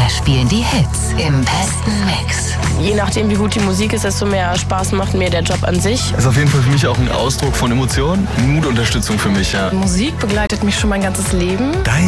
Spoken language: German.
Wir spielen die Hits im besten Mix. Je nachdem, wie gut die Musik ist, desto mehr Spaß macht mir der Job an sich. Ist auf jeden Fall für mich auch ein Ausdruck von Emotionen, Mutunterstützung für mich, ja. Musik begleitet mich schon mein ganzes Leben.